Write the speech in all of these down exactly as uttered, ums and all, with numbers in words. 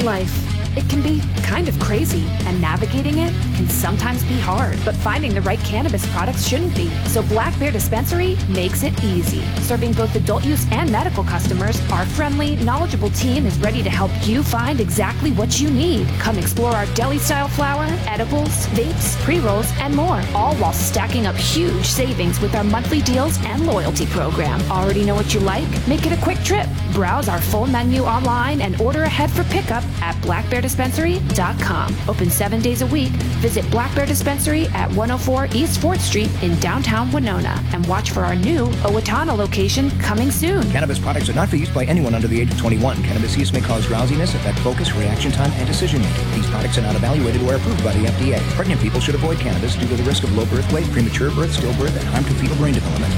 Life. It can be kind of crazy, and navigating it can sometimes be hard, but finding the right cannabis products shouldn't be. So Black Bear Dispensary makes it easy. Serving both adult use and medical customers, our friendly, knowledgeable team is ready to help you find exactly what you need. Come explore our deli-style flower, edibles, vapes, pre-rolls, and more, all while stacking up huge savings with our monthly deals and loyalty program. Already know what you like? Make it a quick trip. Browse our full menu online and order ahead for pickup at black bear dispensary dot com. Open seven days a week. Visit Black Bear Dispensary at one oh four East fourth Street in downtown Winona. And watch for our new Owatonna location coming soon. Cannabis products are not for use by anyone under the age of twenty-one. Cannabis use may cause drowsiness, affect focus, reaction time, and decision making. These products are not evaluated or approved by the F D A. Pregnant people should avoid cannabis due to the risk of low birth weight, premature birth, stillbirth, and harm to fetal brain development.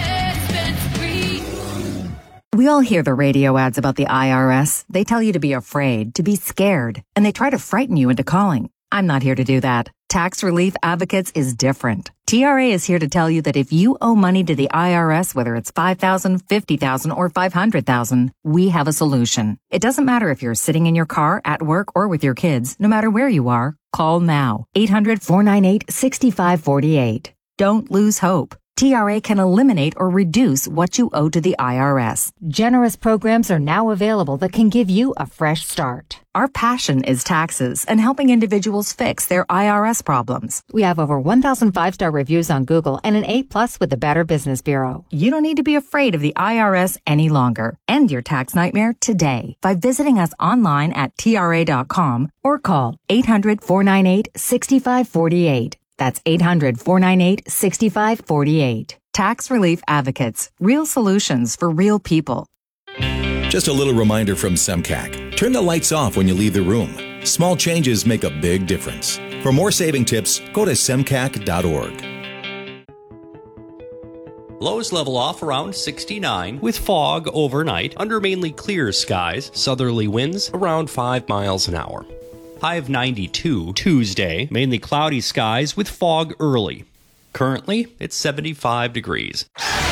We all hear the radio ads about the I R S. They tell you to be afraid, to be scared, and they try to frighten you into calling. I'm not here to do that. Tax Relief Advocates is different. T R A is here to tell you that if you owe money to the I R S, whether it's five thousand dollars, fifty thousand dollars, or five hundred thousand dollars, we have a solution. It doesn't matter if you're sitting in your car, at work, or with your kids. No matter where you are, call now. eight hundred, four nine eight, six five four eight. Don't lose hope. T R A can eliminate or reduce what you owe to the I R S. Generous programs are now available that can give you a fresh start. Our passion is taxes and helping individuals fix their I R S problems. We have over one thousand five-star reviews on Google and an A plus with the Better Business Bureau. You don't need to be afraid of the I R S any longer. End your tax nightmare today by visiting us online at T R A dot com or call eight hundred, four nine eight, six five four eight. That's eight hundred, four nine eight, six five four eight. Tax Relief Advocates. Real solutions for real people. Just a little reminder from SEMCAC. Turn the lights off when you leave the room. Small changes make a big difference. For more saving tips, go to semcac dot org. Lows level off around sixty-nine with fog overnight under mainly clear skies. Southerly winds around five miles an hour. High of ninety-two Tuesday, mainly cloudy skies with fog early. Currently, it's seventy-five degrees.